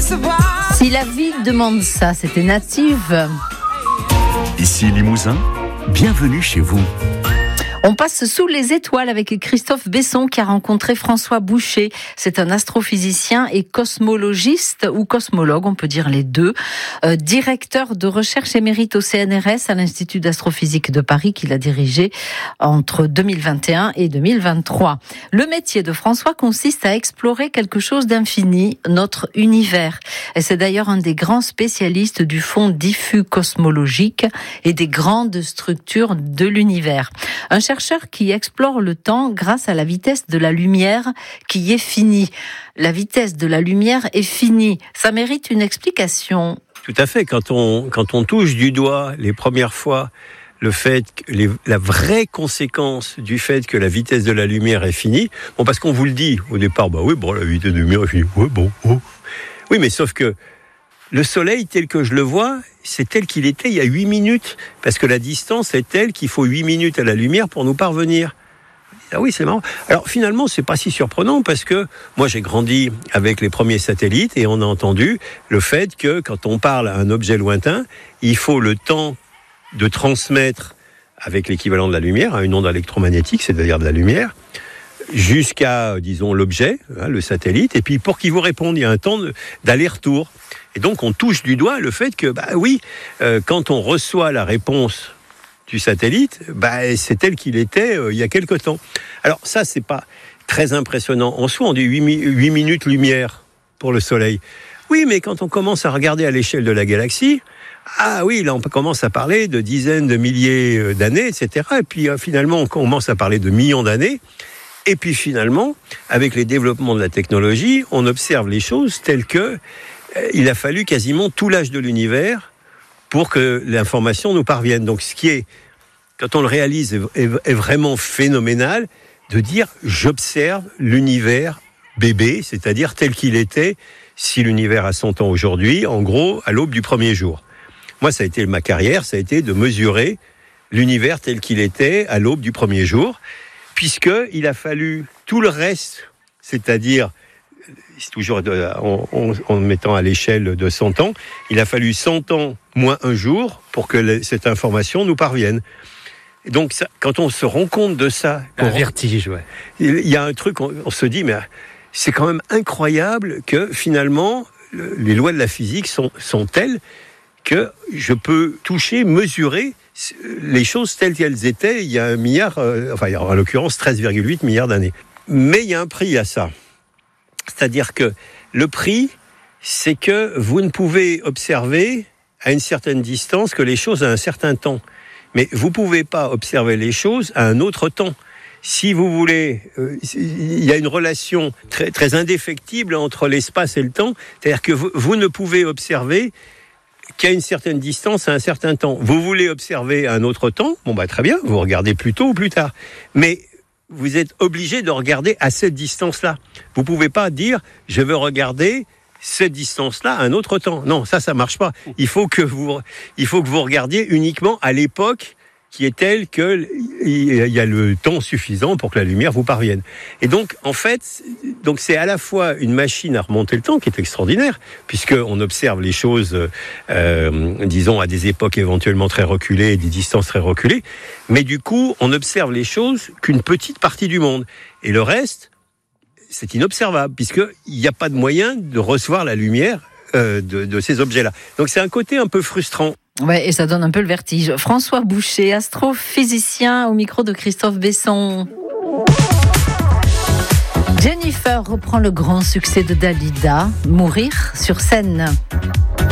Si la vie demande ça, c'était Native. Ici Limousin, bienvenue chez vous. On passe sous les étoiles avec Christophe Besson qui a rencontré François Boucher. C'est un astrophysicien et cosmologiste ou cosmologue, on peut dire les deux, directeur de recherche émérite au CNRS à l'Institut d'astrophysique de Paris qu'il a dirigé entre 2021 et 2023. Le métier de François consiste à explorer quelque chose d'infini, notre univers. Et c'est d'ailleurs un des grands spécialistes du fond diffus cosmologique et des grandes structures de l'univers. Un chercheur qui explore le temps grâce à la vitesse de la lumière qui est finie. La vitesse de la lumière est finie. Ça mérite une explication. Tout à fait. Quand on touche du doigt les premières fois le fait que la vraie conséquence du fait que la vitesse de la lumière est finie, bon, parce qu'on vous le dit au départ, la vitesse de la lumière est finie. Oui, mais sauf que le soleil, tel que je le vois, c'est tel qu'il était il y a 8 minutes. Parce que la distance est telle qu'il faut 8 minutes à la lumière pour nous parvenir. Ah oui, c'est marrant. Alors finalement, c'est pas si surprenant parce que moi, j'ai grandi avec les premiers satellites et on a entendu le fait que quand on parle à un objet lointain, il faut le temps de transmettre avec l'équivalent de la lumière, une onde électromagnétique, c'est-à-dire de la lumière, jusqu'à, disons, l'objet, le satellite. Et puis, pour qu'il vous réponde, il y a un temps d'aller-retour. Et donc, on touche du doigt le fait que, quand on reçoit la réponse du satellite, c'est tel qu'il était il y a quelque temps. Alors, ça, c'est pas très impressionnant. En soi, on dit 8 minutes lumière pour le Soleil. Oui, mais quand on commence à regarder à l'échelle de la galaxie, là, on commence à parler de dizaines de milliers d'années, etc. Et puis, finalement, on commence à parler de millions d'années. Et puis, finalement, avec les développements de la technologie, on observe les choses telles que il a fallu quasiment tout l'âge de l'univers pour que l'information nous parvienne. Donc, ce qui est, quand on le réalise, est vraiment phénoménal, de dire j'observe l'univers bébé, c'est-à-dire tel qu'il était, si l'univers a 100 ans aujourd'hui, en gros, à l'aube du premier jour. Moi, ça a été ma carrière, ça a été de mesurer l'univers tel qu'il était à l'aube du premier jour, puisqu'il a fallu tout le reste, c'est-à-dire c'est toujours en mettant à l'échelle de 100 ans, il a fallu 100 ans moins un jour pour que cette information nous parvienne. Et donc, ça, quand on se rend compte de ça... Un vertige, ouais. Il y a un truc, on se dit, mais c'est quand même incroyable que finalement, les lois de la physique sont telles que je peux toucher, mesurer les choses telles qu'elles étaient il y a 1 milliard, en l'occurrence 13,8 milliards d'années. Mais il y a un prix à ça. C'est-à-dire que le prix, c'est que vous ne pouvez observer à une certaine distance que les choses à un certain temps. Mais vous ne pouvez pas observer les choses à un autre temps. Si vous voulez, il y a une relation très, très indéfectible entre l'espace et le temps. C'est-à-dire que vous ne pouvez observer qu'à une certaine distance à un certain temps. Vous voulez observer à un autre temps, très bien, vous regardez plus tôt ou plus tard. Mais vous êtes obligé de regarder à cette distance-là. Vous ne pouvez pas dire « je veux regarder cette distance-là à un autre temps ». Non, ça marche pas. Il faut que vous regardiez uniquement à l'époque qui est telle qu'il y a le temps suffisant pour que la lumière vous parvienne. Et donc, en fait, c'est à la fois une machine à remonter le temps qui est extraordinaire, puisqu'on observe les choses, disons, à des époques éventuellement très reculées et des distances très reculées, mais du coup, on observe les choses qu'une petite partie du monde. Et le reste, c'est inobservable, puisqu'il n'y a pas de moyen de recevoir la lumière de ces objets-là. Donc, c'est un côté un peu frustrant. Ouais, et ça donne un peu le vertige. François Boucher, astrophysicien, au micro de Christophe Besson. Jennifer reprend le grand succès de Dalida, Mourir sur scène.